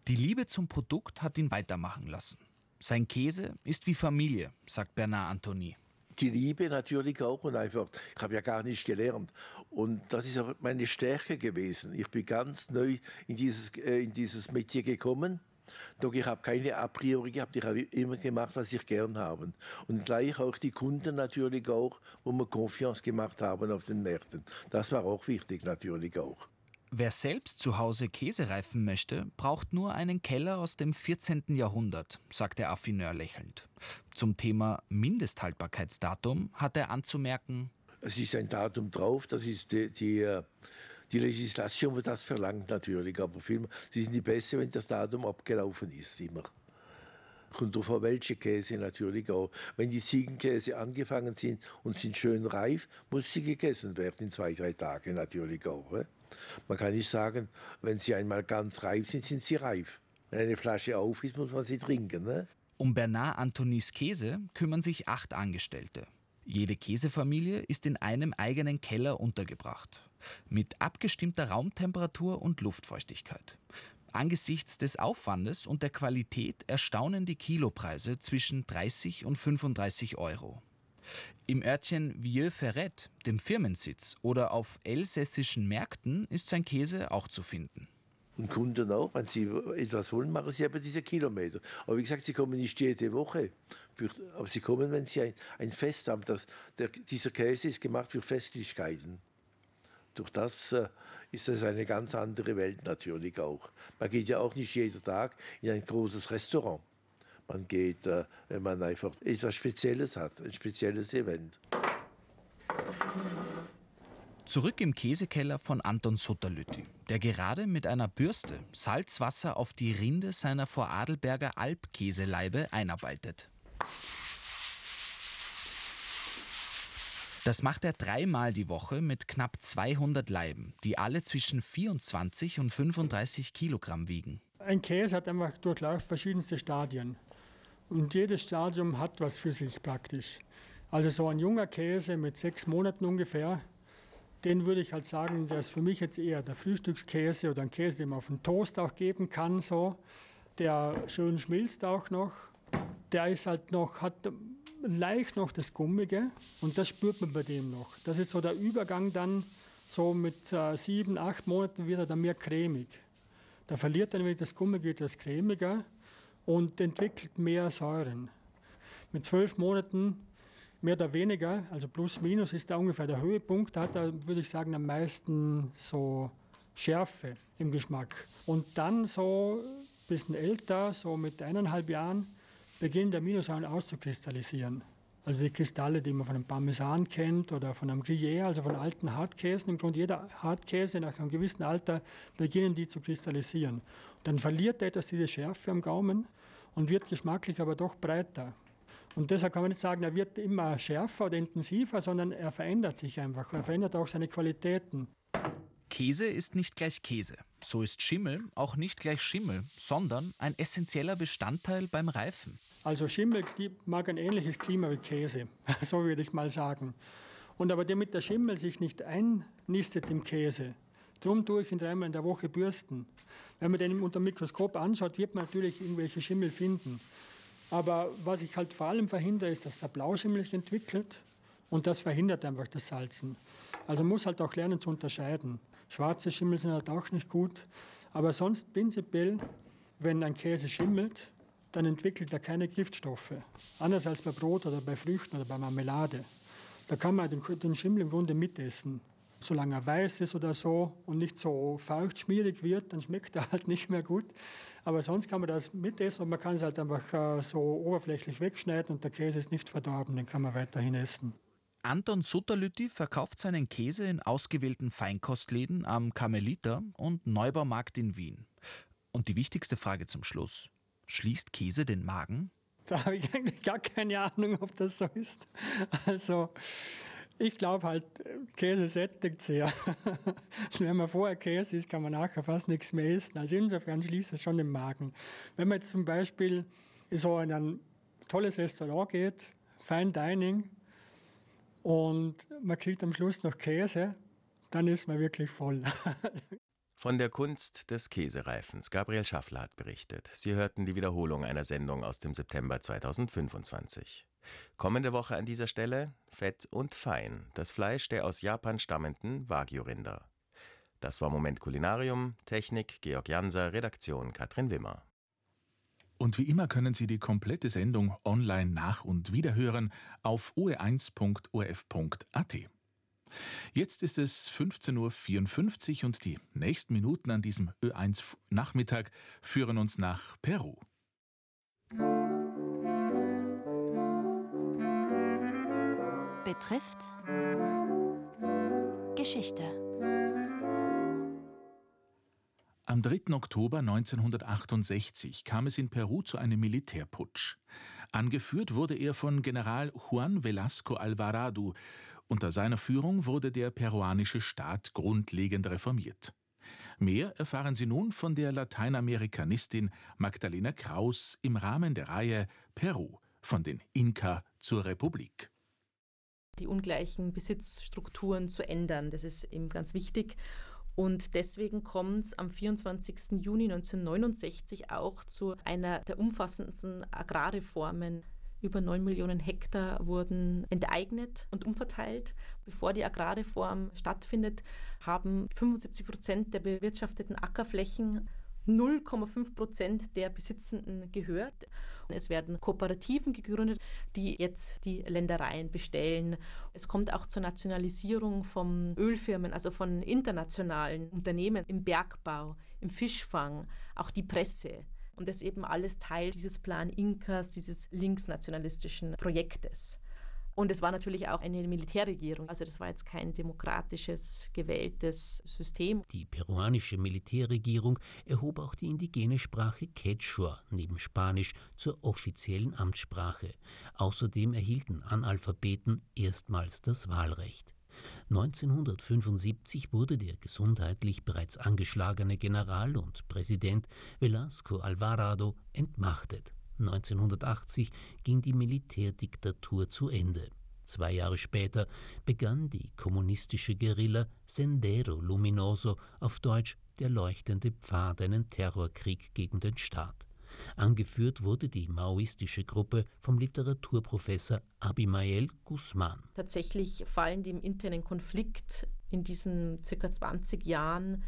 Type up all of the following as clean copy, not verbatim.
Die Liebe zum Produkt hat ihn weitermachen lassen. Sein Käse ist wie Familie, sagt Bernard Anthony. Die Liebe natürlich auch und einfach, ich habe ja gar nicht gelernt und das ist auch meine Stärke gewesen. Ich bin ganz neu in dieses Metier gekommen. Doch ich habe keine a priori gehabt, ich habe immer gemacht, was ich gern habe. Und gleich auch die Kunden natürlich auch, wo wir Confiance gemacht haben auf den Märkten. Das war auch wichtig natürlich auch. Wer selbst zu Hause Käse reifen möchte, braucht nur einen Keller aus dem 14. Jahrhundert, sagt der Affineur lächelnd. Zum Thema Mindesthaltbarkeitsdatum hat er anzumerken: Es ist ein Datum drauf, das ist die Legislation, die das verlangt natürlich. Aber sie sind die Beste, wenn das Datum abgelaufen ist, immer. Kommt darauf an, welche Käse natürlich auch. Wenn die Ziegenkäse angefangen sind und sind schön reif, muss sie gegessen werden in 2-3 Tagen natürlich auch. Man kann nicht sagen, wenn sie einmal ganz reif sind, sind sie reif. Wenn eine Flasche auf ist, muss man sie trinken. Ne? Um Bernard Anthonys Käse kümmern sich 8 Angestellte. Jede Käsefamilie ist in einem eigenen Keller untergebracht. Mit abgestimmter Raumtemperatur und Luftfeuchtigkeit. Angesichts des Aufwandes und der Qualität erstaunen die Kilopreise zwischen 30 und 35 Euro. Im Örtchen Vieux-Ferret, dem Firmensitz, oder auf elsässischen Märkten ist sein Käse auch zu finden. Und Kunden auch, wenn sie etwas wollen, machen sie aber diese Kilometer. Aber wie gesagt, sie kommen nicht jede Woche. Aber sie kommen, wenn sie ein Fest haben. Dieser Käse ist gemacht für Festlichkeiten. Durch das ist es eine ganz andere Welt natürlich auch. Man geht ja auch nicht jeden Tag in ein großes Restaurant. Man geht, wenn man einfach etwas Spezielles hat, ein spezielles Event. Zurück im Käsekeller von Anton Sutterlütti, der gerade mit einer Bürste Salzwasser auf die Rinde seiner Vorarlberger Alpkäseleibe einarbeitet. Das macht er 3-mal die Woche mit knapp 200 Laiben, die alle zwischen 24 und 35 Kilogramm wiegen. Ein Käse hat einfach durchläuft verschiedenste Stadien. Und jedes Stadium hat was für sich praktisch. Also so ein junger Käse mit 6 Monaten ungefähr, den würde ich halt sagen, der ist für mich jetzt eher der Frühstückskäse oder ein Käse, den man auf den Toast auch geben kann. So. Der schön schmilzt auch noch. Der ist halt noch, hat leicht noch das Gummige und das spürt man bei dem noch. Das ist so der Übergang dann, so mit 7, 8 Monaten wird er dann mehr cremig. Da verliert dann wieder das Gummige, das cremiger und entwickelt mehr Säuren. Mit 12 Monaten mehr oder weniger, also plus minus ist da ungefähr der Höhepunkt, da hat er, würde ich sagen, am meisten so Schärfe im Geschmack. Und dann so ein bisschen älter, so mit 1,5 Jahren, beginnen die Aminosäuren auszukristallisieren. Also die Kristalle, die man von einem Parmesan kennt oder von einem Gruyère, also von alten Hartkäsen. Im Grunde jeder Hartkäse nach einem gewissen Alter beginnen die zu kristallisieren. Und dann verliert er etwas diese Schärfe am Gaumen und wird geschmacklich aber doch breiter. Und deshalb kann man nicht sagen, er wird immer schärfer oder intensiver, sondern er verändert sich einfach. Er verändert auch seine Qualitäten. Käse ist nicht gleich Käse. So ist Schimmel auch nicht gleich Schimmel, sondern ein essentieller Bestandteil beim Reifen. Also Schimmel mag ein ähnliches Klima wie Käse, so würde ich mal sagen. Und aber damit der Schimmel sich nicht einnistet im Käse, darum tue ich ihn 3-mal in der Woche bürsten. Wenn man den unter dem Mikroskop anschaut, wird man natürlich irgendwelche Schimmel finden. Aber was ich halt vor allem verhindere, ist, dass der Blauschimmel sich entwickelt und das verhindert einfach das Salzen. Also man muss halt auch lernen zu unterscheiden. Schwarze Schimmel sind halt auch nicht gut, aber sonst prinzipiell, wenn ein Käse schimmelt, dann entwickelt er keine Giftstoffe. Anders als bei Brot oder bei Früchten oder bei Marmelade. Da kann man den Schimmel im Grunde mitessen. Solange er weiß ist oder so und nicht so feucht, schmierig wird, dann schmeckt er halt nicht mehr gut. Aber sonst kann man das mitessen und man kann es halt einfach so oberflächlich wegschneiden und der Käse ist nicht verdorben, den kann man weiterhin essen. Anton Sutterlütti verkauft seinen Käse in ausgewählten Feinkostläden am Karmeliter und Neubaumarkt in Wien. Und die wichtigste Frage zum Schluss: Schließt Käse den Magen? Da habe ich eigentlich gar keine Ahnung, ob das so ist. Also ich glaube halt, Käse sättigt sehr. Wenn man vorher Käse isst, kann man nachher fast nichts mehr essen. Also insofern schließt es schon den Magen. Wenn man jetzt zum Beispiel so in ein tolles Restaurant geht, Fine Dining, und man kriegt am Schluss noch Käse, dann ist man wirklich voll. Von der Kunst des Käsereifens. Gabriel Schaffler hat berichtet. Sie hörten die Wiederholung einer Sendung aus dem September 2025. Kommende Woche an dieser Stelle Fett und Fein, das Fleisch der aus Japan stammenden Wagyu-Rinder. Das war Moment Kulinarium, Technik Georg Janser, Redaktion Katrin Wimmer. Und wie immer können Sie die komplette Sendung online nach- und wiederhören auf oe1.orf.at. Jetzt ist es 15:54 Uhr und die nächsten Minuten an diesem Ö1-Nachmittag führen uns nach Peru. Betrifft Geschichte. Am 3. Oktober 1968 kam es in Peru zu einem Militärputsch. Angeführt wurde er von General Juan Velasco Alvarado. Unter seiner Führung wurde der peruanische Staat grundlegend reformiert. Mehr erfahren Sie nun von der Lateinamerikanistin Magdalena Kraus im Rahmen der Reihe Peru, von den Inka zur Republik. Die ungleichen Besitzstrukturen zu ändern, das ist eben ganz wichtig. Und deswegen kommt es am 24. Juni 1969 auch zu einer der umfassendsten Agrarreformen. Über 9 Millionen Hektar wurden enteignet und umverteilt. Bevor die Agrarreform stattfindet, haben 75% der bewirtschafteten Ackerflächen 0,5% der Besitzenden gehört. Es werden Kooperativen gegründet, die jetzt die Ländereien bestellen. Es kommt auch zur Nationalisierung von Ölfirmen, also von internationalen Unternehmen im Bergbau, im Fischfang, auch die Presse. Und das ist eben alles Teil dieses Plan Incas, dieses linksnationalistischen Projektes. Und es war natürlich auch eine Militärregierung, also das war jetzt kein demokratisches, gewähltes System. Die peruanische Militärregierung erhob auch die indigene Sprache Quechua neben Spanisch zur offiziellen Amtssprache. Außerdem erhielten Analphabeten erstmals das Wahlrecht. 1975 wurde der gesundheitlich bereits angeschlagene General und Präsident Velasco Alvarado entmachtet. 1980 ging die Militärdiktatur zu Ende. 2 Jahre später begann die kommunistische Guerilla Sendero Luminoso, auf Deutsch der leuchtende Pfad, einen Terrorkrieg gegen den Staat. Angeführt wurde die maoistische Gruppe vom Literaturprofessor Abimael Guzmán. Tatsächlich fallen dem internen Konflikt in diesen ca. 20 Jahren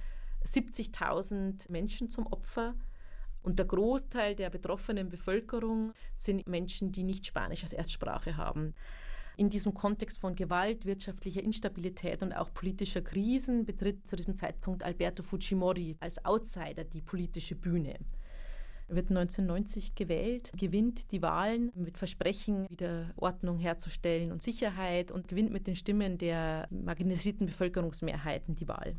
70.000 Menschen zum Opfer. Und der Großteil der betroffenen Bevölkerung sind Menschen, die nicht Spanisch als Erstsprache haben. In diesem Kontext von Gewalt, wirtschaftlicher Instabilität und auch politischer Krisen betritt zu diesem Zeitpunkt Alberto Fujimori als Outsider die politische Bühne. Er wird 1990 gewählt, gewinnt die Wahlen mit Versprechen, wieder Ordnung herzustellen und Sicherheit und gewinnt mit den Stimmen der marginalisierten Bevölkerungsmehrheiten die Wahl.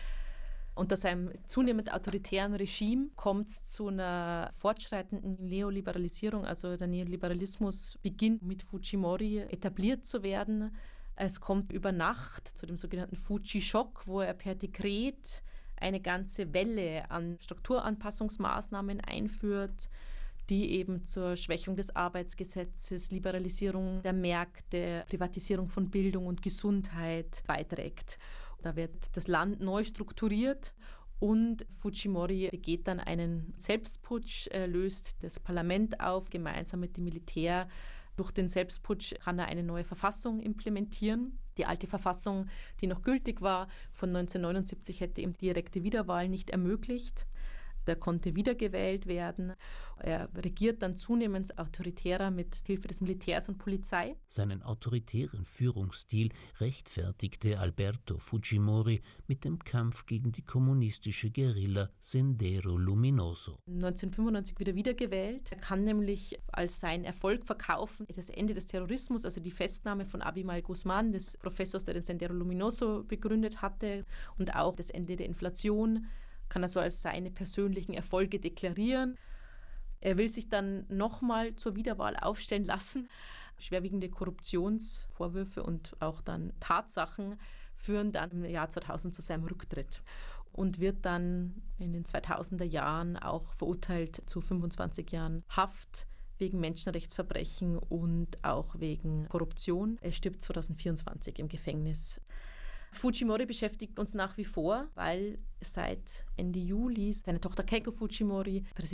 Unter seinem zunehmend autoritären Regime kommt es zu einer fortschreitenden Neoliberalisierung. Also der Neoliberalismus beginnt mit Fujimori etabliert zu werden. Es kommt über Nacht zu dem sogenannten Fuji-Schock, wo er per Dekret eine ganze Welle an Strukturanpassungsmaßnahmen einführt, die eben zur Schwächung des Arbeitsgesetzes, Liberalisierung der Märkte, Privatisierung von Bildung und Gesundheit beiträgt. Da wird das Land neu strukturiert und Fujimori begeht dann einen Selbstputsch, löst das Parlament auf, gemeinsam mit dem Militär. Durch den Selbstputsch kann er eine neue Verfassung implementieren. Die alte Verfassung, die noch gültig war, von 1979 hätte ihm direkte Wiederwahl nicht ermöglicht. Er konnte wiedergewählt werden. Er regiert dann zunehmend autoritärer mit Hilfe des Militärs und Polizei. Seinen autoritären Führungsstil rechtfertigte Alberto Fujimori mit dem Kampf gegen die kommunistische Guerilla Sendero Luminoso. 1995 wieder wiedergewählt. Er kann nämlich als seinen Erfolg verkaufen das Ende des Terrorismus, also die Festnahme von Abimael Guzmán, des Professors, der den Sendero Luminoso begründet hatte, und auch das Ende der Inflation, kann er so als seine persönlichen Erfolge deklarieren. Er will sich dann nochmal zur Wiederwahl aufstellen lassen. Schwerwiegende Korruptionsvorwürfe und auch dann Tatsachen führen dann im Jahr 2000 zu seinem Rücktritt und wird dann in den 2000er Jahren auch verurteilt zu 25 Jahren Haft wegen Menschenrechtsverbrechen und auch wegen Korruption. Er stirbt 2024 im Gefängnis. Fujimori beschäftigt uns nach wie vor, weil seit Ende Juli seine Tochter Keiko Fujimori Präsidentin